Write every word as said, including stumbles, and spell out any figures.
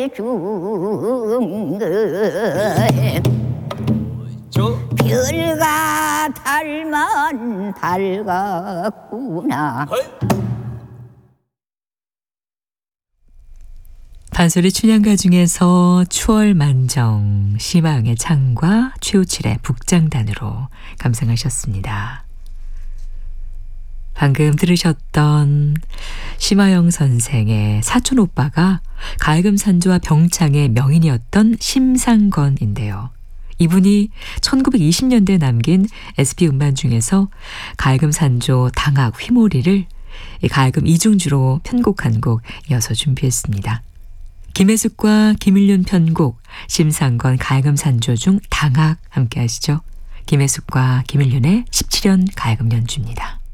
준 것 저 별과 달만 밝았구나. 어이? 판소리 춘향가 중에서 추월만정, 심화영의 창과 최우칠의 북장단으로 감상하셨습니다. 방금 들으셨던 심화영 선생의 사촌 오빠가 가야금산조와 병창의 명인이었던 심상건인데요. 이분이 천구백이십 년대에 남긴 에스피 음반 중에서 가야금산조 당학 휘모리를 가야금 이중주로 편곡한 곡 이어서 준비했습니다. 김혜숙과 김일륜 편곡, 심상건 가야금산조 중 당학 함께 하시죠. 김혜숙과 김일륜의 십칠 연 가야금 연주입니다.